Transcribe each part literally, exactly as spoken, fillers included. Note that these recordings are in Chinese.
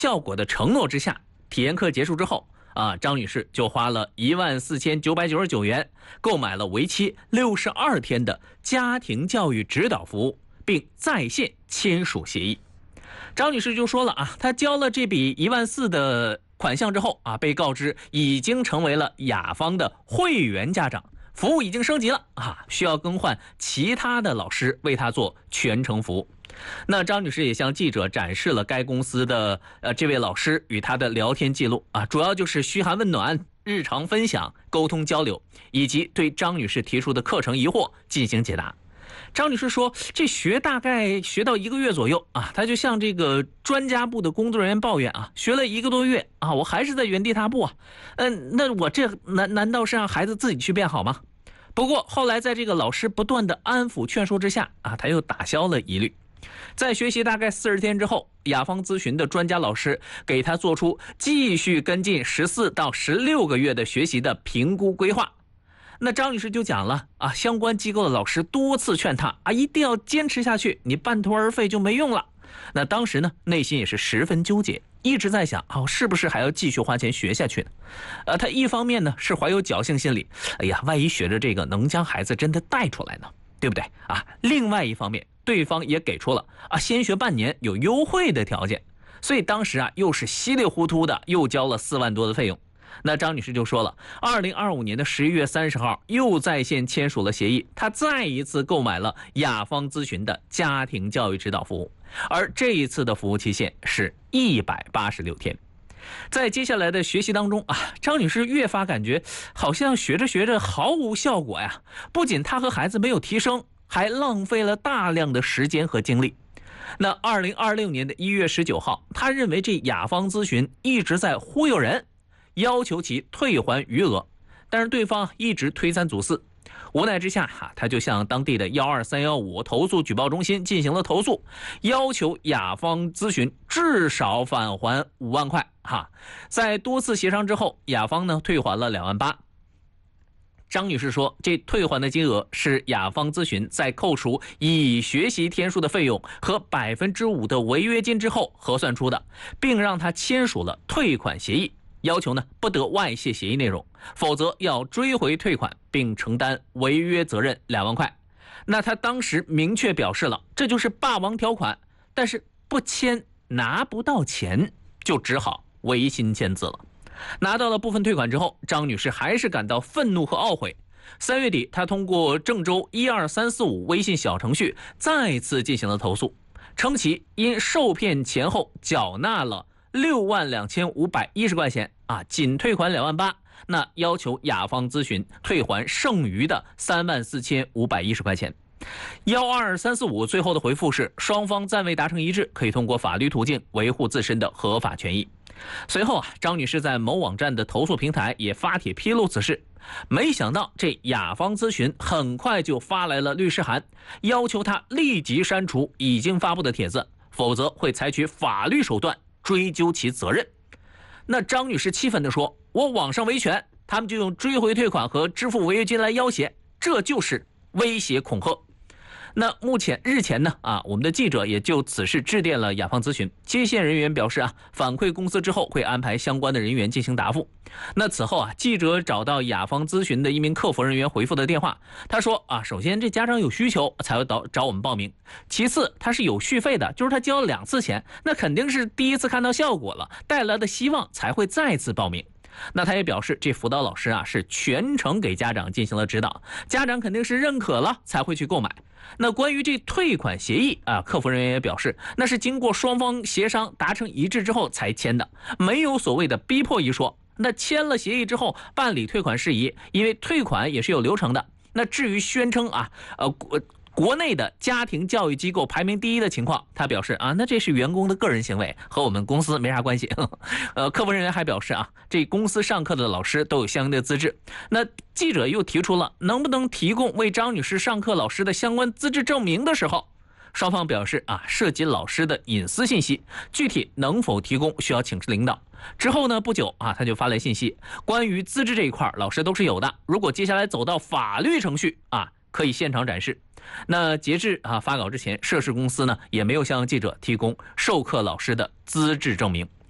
效果的承诺之下，体验课结束之后啊，张女士就花了一万四千九百九十九元购买了为期六十二天的家庭教育指导服务，并在线签署协议。张女士就说了啊，她交了这笔一万四的款项之后啊，被告知已经成为了雅芳的会员家长，服务已经升级了啊，需要更换其他的老师为她做全程服务。那张女士也向记者展示了该公司的呃这位老师与她的聊天记录啊，主要就是嘘寒问暖、日常分享、沟通交流，以及对张女士提出的课程疑惑进行解答。张女士说，这学大概学到一个月左右啊，她就向这个专家部的工作人员抱怨啊，学了一个多月啊，我还是在原地踏步啊，嗯，那我这难难道是让孩子自己去变好吗？不过后来在这个老师不断的安抚劝说之下啊，她又打消了疑虑。在学习大概四十天之后，雅芳咨询的专家老师给她做出继续跟进十四到十六个月的学习的评估规划。那张女士就讲了啊，相关机构的老师多次劝她啊，一定要坚持下去，你半途而废就没用了。那当时呢，内心也是十分纠结，一直在想啊，是不是还要继续花钱学下去呢？呃，她一方面呢是怀有侥幸心理，哎呀，万一学着这个能将孩子真的带出来呢，对不对啊？另外一方面，对方也给出了啊，先学半年有优惠的条件，所以当时啊又是稀里糊涂的又交了四万多的费用。那张女士就说了，二零二五年的十一月三十号又在线签署了协议，她再一次购买了雅芳咨询的家庭教育指导服务，而这一次的服务期限是一百八十六天。在接下来的学习当中啊，张女士越发感觉好像学着学着毫无效果呀，不仅她和孩子没有提升，还浪费了大量的时间和精力。那二零二六年的一月十九号，她认为这雅芳咨询一直在忽悠人，要求其退还余额，但是对方一直推三阻四。无奈之下哈，他就向当地的一二三一五投诉举报中心进行了投诉，要求雅芳咨询至少返还五万块哈。在多次协商之后，雅芳呢退还了两万八。张女士说，这退还的金额是雅芳咨询在扣除已学习天数的费用和百分之五的违约金之后核算出的，并让她签署了退款协议。要求呢不得外泄协议内容，否则要追回退款并承担违约责任两万块。那他当时明确表示了，这就是霸王条款，但是不签拿不到钱，就只好违心签字了。拿到了部分退款之后，张女士还是感到愤怒和懊悔。三月底，她通过郑州一二三四五微信小程序再次进行了投诉，称其因受骗前后缴纳了六万两千五百一十块钱啊，仅退款两万八，那要求雅芳咨询退还剩余的三万四千五百一十块钱。幺二三四五最后的回复是，双方暂未达成一致，可以通过法律途径维护自身的合法权益。随后啊，张女士在某网站的投诉平台也发帖披露此事，没想到这雅芳咨询很快就发来了律师函，要求她立即删除已经发布的帖子，否则会采取法律手段追究其责任。那张女士气愤地说，我网上维权，他们就用追回退款和支付违约金来要挟，这就是威胁恐吓。那目前日前呢啊，我们的记者也就此事致电了雅芳咨询，接线人员表示啊，反馈公司之后会安排相关的人员进行答复。那此后啊，记者找到雅芳咨询的一名客服人员回复的电话，他说啊，首先这家长有需求才会找找我们报名，其次他是有续费的，就是他交了两次钱，那肯定是第一次看到效果了，带来的希望才会再次报名。那他也表示，这辅导老师啊是全程给家长进行了指导，家长肯定是认可了才会去购买。那关于这退款协议啊，客服人员也表示，那是经过双方协商达成一致之后才签的，没有所谓的逼迫一说。那签了协议之后办理退款事宜，因为退款也是有流程的。那至于宣称啊，呃国国内的家庭教育机构排名第一的情况，他表示啊，那这是员工的个人行为，和我们公司没啥关系。呃，客服人员还表示啊，这公司上课的老师都有相应的资质。那记者又提出了能不能提供为张女士上课老师的相关资质证明的时候，双方表示啊，涉及老师的隐私信息，具体能否提供需要请示领导。之后呢，不久啊，他就发来信息，关于资质这一块，老师都是有的。如果接下来走到法律程序啊，可以现场展示。那截至啊发稿之前，涉事公司呢也没有向记者提供授课老师的资质证明。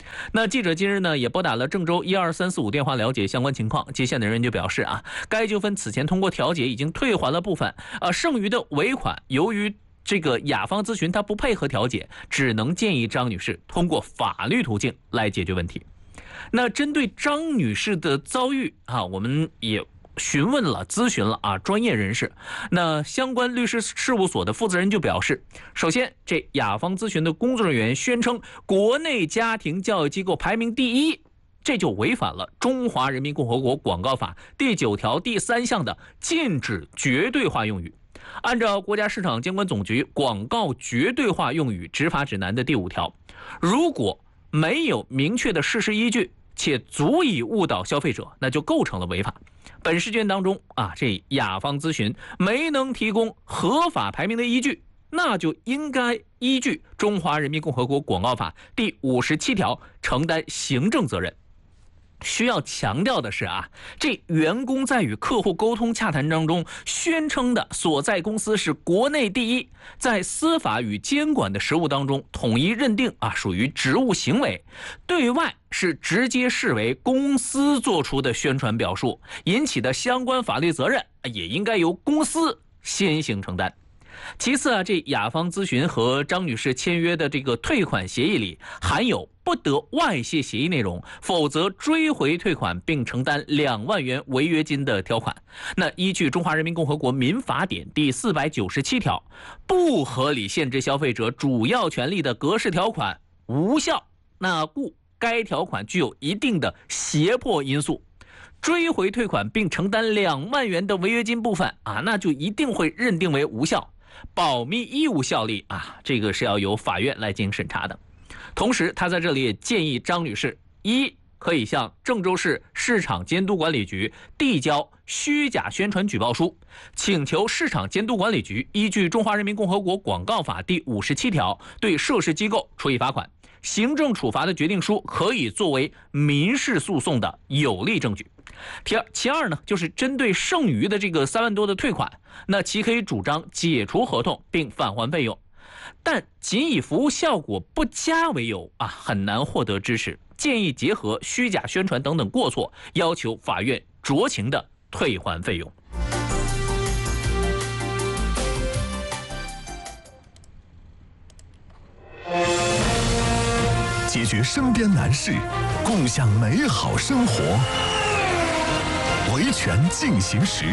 那记者今日呢也拨打了郑州一二三四五电话了解相关情况，接线的人就表示啊，该纠纷此前通过调解已经退还了部分，呃，剩余的尾款由于这个雅芳咨询他不配合调解，只能建议张女士通过法律途径来解决问题。那针对张女士的遭遇啊，我们也询问了、咨询了啊专业人士。那相关律师事务所的负责人就表示，首先，这雅芳咨询的工作人员宣称国内家庭教育机构排名第一，这就违反了《中华人民共和国广告法》第九条第三项的禁止绝对化用语。按照国家市场监管总局广告绝对化用语执法指南的第五条，如果没有明确的事实依据且足以误导消费者，那就构成了违法。本试卷当中啊，这雅芳咨询没能提供合法排名的依据，那就应该依据《中华人民共和国广告法》第五十七条承担行政责任。需要强调的是啊，这员工在与客户沟通洽谈当中宣称的所在公司是国内第一，在司法与监管的实务当中统一认定啊属于职务行为，对外是直接视为公司做出的宣传表述，引起的相关法律责任也应该由公司先行承担。其次啊，这雅芳咨询和张女士签约的这个退款协议里含有不得外泄协议内容，否则追回退款并承担两万元违约金的条款。那依据《中华人民共和国民法典》第四百九十七条，不合理限制消费者主要权利的格式条款无效，那故该条款具有一定的胁迫因素。追回退款并承担两万元的违约金部分啊，那就一定会认定为无效。保密义务效力啊，这个是要由法院来进行审查的。同时，他在这里也建议张女士：一，可以向郑州市市场监督管理局递交虚假宣传举报书，请求市场监督管理局依据《中华人民共和国广告法》第五十七条对涉事机构处以罚款。行政处罚的决定书可以作为民事诉讼的有力证据。其二，其二呢，就是针对剩余的这个三万多的退款，那其可以主张解除合同并返还费用，但仅以服务效果不佳为由啊，很难获得支持。建议结合虚假宣传等等过错，要求法院酌情的退还费用。 解决身边难事，共享美好生活。维权进行时。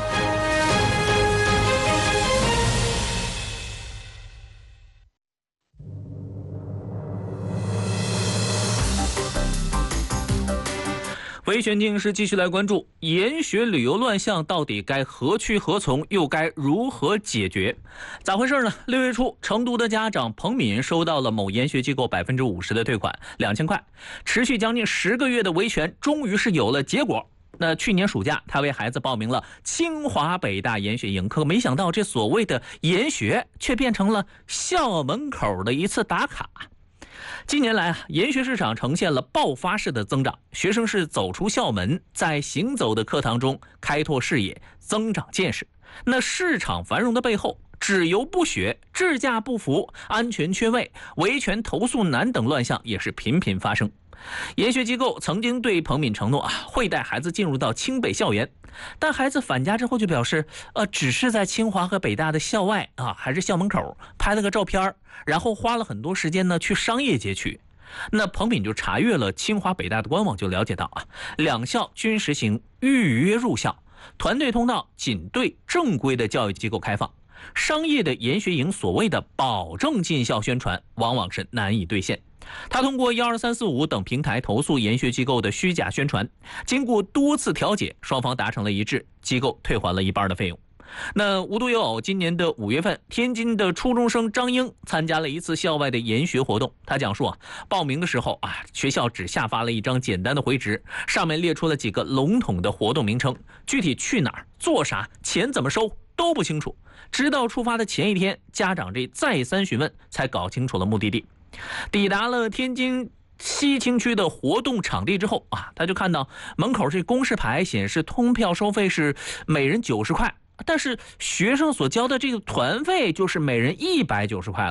维权进行时继续来关注研学旅游乱象到底该何去何从，又该如何解决？咋回事呢？六月初，成都的家长彭敏收到了某研学机构百分之五十的退款，两千块，持续将近十个月的维权，终于是有了结果。那去年暑假，他为孩子报名了清华北大研学营，可没想到这所谓的研学却变成了校门口的一次打卡。近年来啊，研学市场呈现了爆发式的增长，学生是走出校门，在行走的课堂中开拓视野，增长见识。那市场繁荣的背后，只游不学、质价不符、安全缺位、维权投诉难等乱象也是频频发生。研学机构曾经对彭敏承诺啊，会带孩子进入到清北校园，但孩子返家之后就表示，呃，只是在清华和北大的校外啊，还是校门口拍了个照片，然后花了很多时间呢去商业街区。那彭敏就查阅了清华北大的官网，就了解到啊，两校均实行预约入校，团队通道仅对正规的教育机构开放。商业的研学营所谓的保证进校宣传，往往是难以兑现。他通过一二三四五等平台投诉研学机构的虚假宣传，经过多次调解，双方达成了一致，机构退还了一半的费用。那无独有偶，今年的五月份，天津的初中生张英参加了一次校外的研学活动。他讲述啊，报名的时候啊，学校只下发了一张简单的回执，上面列出了几个笼统的活动名称，具体去哪儿、做啥、钱怎么收都不清楚。直到出发的前一天，家长这再三询问，才搞清楚了目的地。抵达了天津西青区的活动场地之后啊，他就看到门口这公示牌显示通票收费是每人九十块，但是学生所交的这个团费就是每人一百九十块了。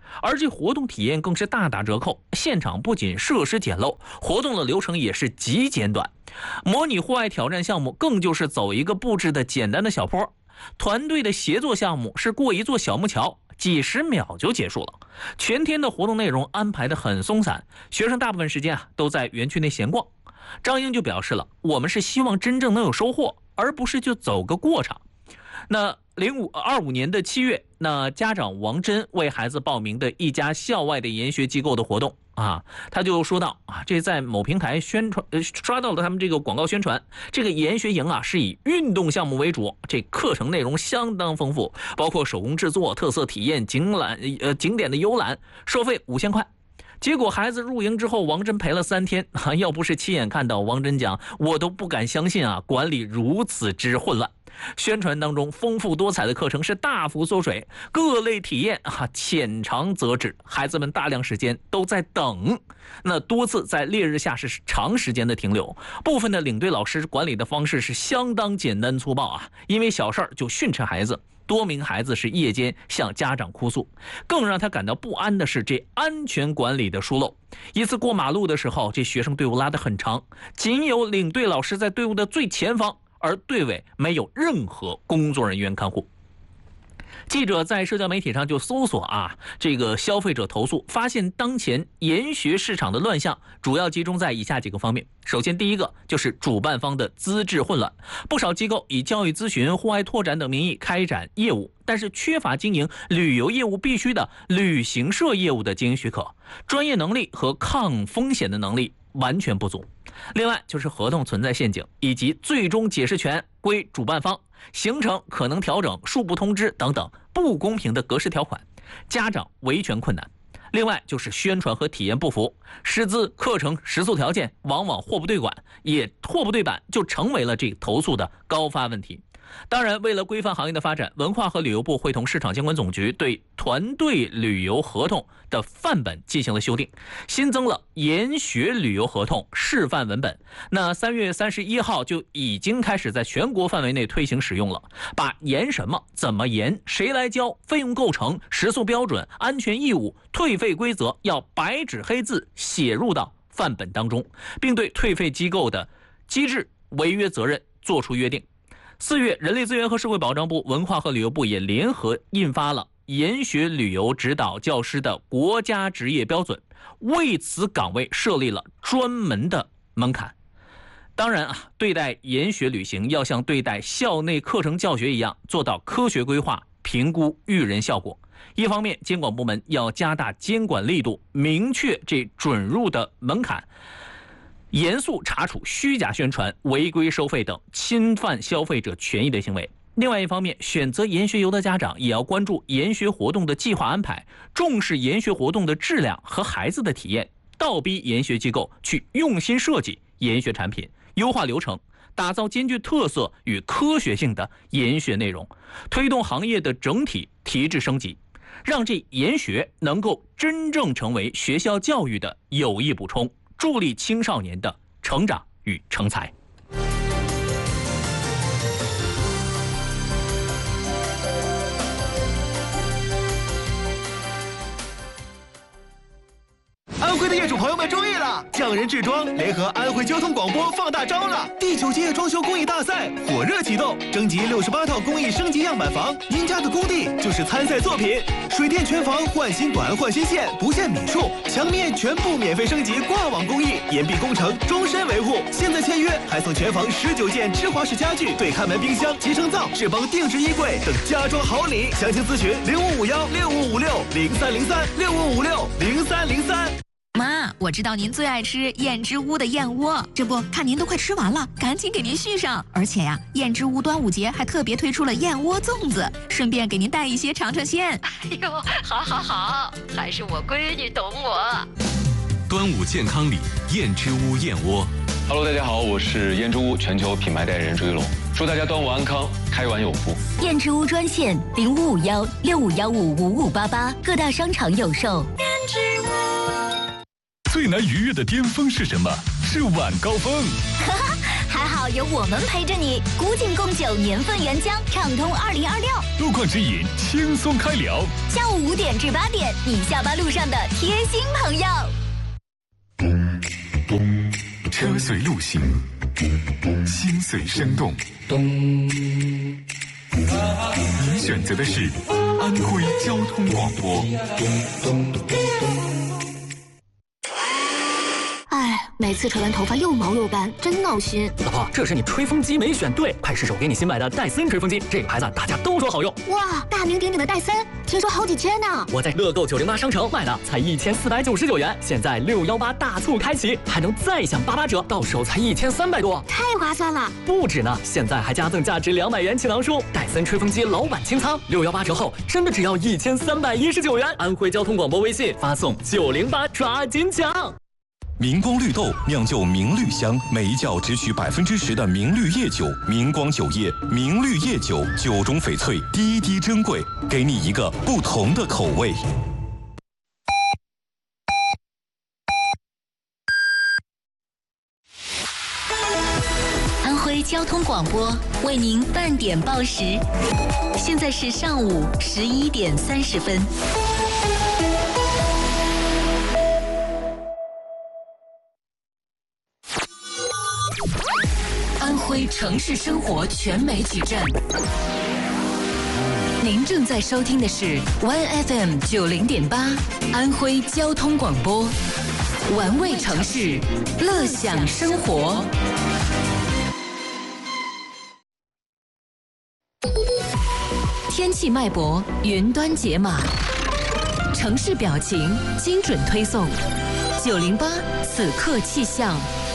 而这活动体验更是大打折扣。现场不仅设施简陋，活动的流程也是极简短。模拟户外挑战项目更就是走一个布置的简单的小坡，团队的协作项目是过一座小木桥，几十秒就结束了。全天的活动内容安排得很松散，学生大部分时间啊都在园区内闲逛。张英就表示了，我们是希望真正能有收获，而不是就走个过场。那零五二五年的七月，那家长王真为孩子报名的一家校外的研学机构的活动啊，他就说到啊，这在某平台宣传，呃，刷到了他们这个广告宣传，这个研学营啊是以运动项目为主，这课程内容相当丰富，包括手工制作、特色体验、景览呃景点的游览，收费五千块。结果孩子入营之后，王真陪了三天啊，要不是亲眼看到，王真讲我都不敢相信啊，管理如此之混乱。宣传当中丰富多彩的课程是大幅缩水，各类体验啊浅尝辄止，孩子们大量时间都在等，那多次在烈日下是长时间的停留。部分的领队老师管理的方式是相当简单粗暴啊，因为小事儿就训斥孩子。多名孩子是夜间向家长哭诉，更让他感到不安的是这安全管理的疏漏。一次过马路的时候，这学生队伍拉得很长，仅有领队老师在队伍的最前方，而队尾没有任何工作人员看护。记者在社交媒体上就搜索啊，这个消费者投诉，发现当前研学市场的乱象主要集中在以下几个方面。首先，第一个就是主办方的资质混乱，不少机构以教育咨询、户外拓展等名义开展业务，但是缺乏经营旅游业务必须的旅行社业务的经营许可，专业能力和抗风险的能力完全不足。另外就是合同存在陷阱，以及最终解释权归主办方，行程可能调整、恕不通知等等不公平的格式条款，家长维权困难。另外就是宣传和体验不符，师资、课程、食宿条件往往货不对版，也货不对版就成为了这个投诉的高发问题。当然，为了规范行业的发展，文化和旅游部会同市场监管总局对团队旅游合同的范本进行了修订，新增了研学旅游合同示范文本。那三月三十一号就已经开始在全国范围内推行使用了，把严什么、怎么严、谁来交、费用构成、食宿标准、安全义务、退费规则要白纸黑字写入到范本当中，并对退费机构的机制、违约责任作出约定。四月，人力资源和社会保障部、文化和旅游部也联合印发了研学旅游指导教师的国家职业标准，为此岗位设立了专门的门槛。当然啊，对待研学旅行要像对待校内课程教学一样，做到科学规划、评估育人效果。一方面，监管部门要加大监管力度，明确这准入的门槛，严肃查处虚假宣传、违规收费等侵犯消费者权益的行为。另外一方面，选择研学游的家长也要关注研学活动的计划安排，重视研学活动的质量和孩子的体验，倒逼研学机构去用心设计研学产品，优化流程，打造兼具特色与科学性的研学内容，推动行业的整体提质升级，让这研学能够真正成为学校教育的有益补充，助力青少年的成长与成才。 安徽的业主朋友们注意了，匠人制装联合安徽交通广播放大招了！第九届装修工艺大赛火热启动，征集六十八套工艺升级样板房，赢家的工地就是参赛作品。水电全房换新管换新线，不限米数，墙面全部免费升级挂网工艺，岩壁工程终身维护。现在签约还送全房十九件芝华士家具、对看门冰箱、集成灶、智邦定制衣柜等家装好礼。详情咨询零五五幺六五五六零三零三六五五六零三零三。 妈，我知道您最爱吃燕之屋的燕窝，这不看您都快吃完了，赶紧给您续上。而且呀、啊，燕之屋端午节还特别推出了燕窝粽子，顺便给您带一些尝尝鲜。 哎呦，好好好，还是我闺女懂我。 端午健康礼，燕之屋燕窝。 Hello， 大家好，我是燕之屋全球品牌代言人朱一龙，祝大家端午安康，开碗有福。 燕之屋专线零五五幺六五幺五五五八八，各大商场有售。 燕之屋。 最难逾越的巅峰是什么？是晚高峰。 还好有我们陪着你。古井贡酒年份原浆，畅通二零二六。 路况指引，轻松开聊。 下午五点至八点，你下班路上的贴心朋友。 车随路行，心随声动。您选择的是安徽交通广播。 哎，每次吹完头发又毛又干，真闹心。 老婆，这是你吹风机没选对，快试试我给你新买的戴森吹风机，这个牌子大家都说好用。 哇，大名鼎鼎的戴森，听说好几千呢。 我在乐购九零八商城买的，才一千四百九十九元，现在六幺八大促开启，还能再享八八折，到手才一千三百多， 太划算了。 不止呢，现在还加赠价值两百元气囊书，戴森吹风机老板清仓，六幺八折后真的只要一千三百一十九元。安徽交通广播微信发送九零八，抓紧抢。 明光绿豆酿就明绿香，每一窖只取百分之十的明绿叶酒。明光酒业明绿叶酒，酒中翡翠，滴滴珍贵，给你一个不同的口味。 安徽交通广播为您半点报时，现在是上午十一点三十分。安徽城市生活全媒体站，您正在收听的是 One F M 九零点八，安徽交通广播，玩味城市，乐享生活。天气脉搏，云端解码，城市表情，精准推送。九零八此刻气象。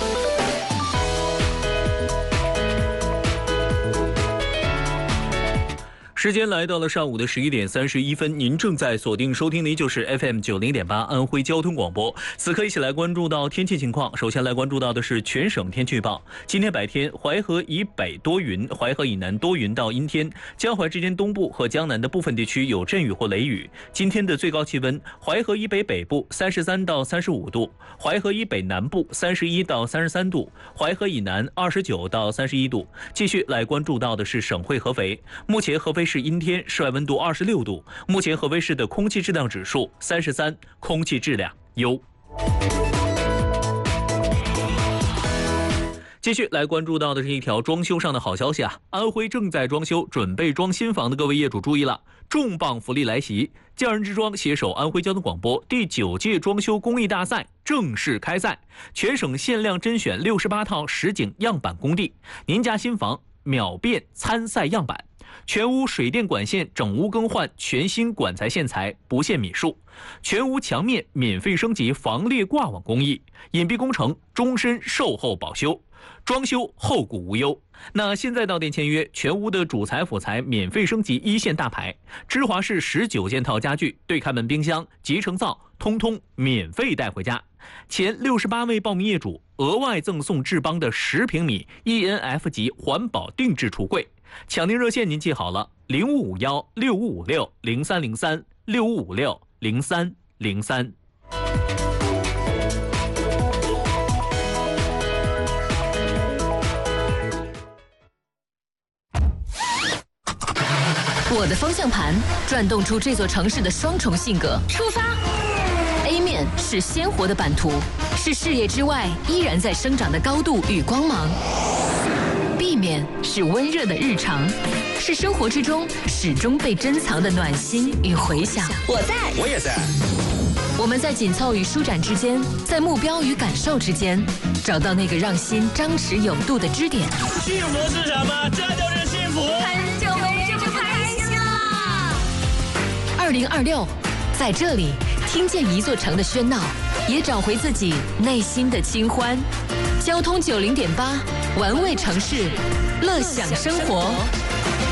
时间来到了上午的十一点三十一分，您正在锁定收听的依旧是 F M 九零点八安徽交通广播。此刻一起来关注到天气情况。首先来关注到的是全省天气预报。今天白天，淮河以北多云，淮河以南多云到阴天，江淮之间东部和江南的部分地区有阵雨或雷雨。今天的最高气温，淮河以北北部三十三到三十五度，淮河以北南部三十一到三十三度，淮河以南二十九到三十一度。继续来关注到的是省会合肥。目前合肥市阴天，室外温度二十六度。目前合肥市的空气质量指数三十三，空气质量优。继续来关注到的是一条装修上的好消息啊！安徽正在装修、准备装新房的各位业主注意了，重磅福利来袭！匠人之装携手安徽交通广播第九届装修工艺大赛正式开赛，全省限量甄选六十八套实景样板工地，您家新房秒变参赛样板。全屋水电管线整屋更换，全新管材线材，不限米数。全屋墙面免费升级防裂挂网工艺，隐蔽工程终身售后保修，装修后顾无忧。那现在到店签约，全屋的主材辅材免费升级一线大牌，芝华士十九件套家具、对开门冰箱、集成灶，通通免费带回家。前六十八位报名业主额外赠送智邦的十平米 E N F 级环保定制橱柜。抢订热线您记好了，零五五幺六五五六零三零三六五五六零三零三。 我的方向盘转动出这座城市的双重性格。出发 A 面是鲜活的版图，是事业之外依然在生长的高度与光芒。B 面是温热的日常，是生活之中始终被珍藏的暖心与回响。我在， 我也在。 我们在紧凑与舒展之间，在目标与感受之间，找到那个让心张弛有度的支点。 幸福是什么？这就是幸福。 很久没这么开心了。二零二六，在这里听见一座城的喧闹，也找回自己内心的清欢。交通九零点八，玩味城市，乐享生活。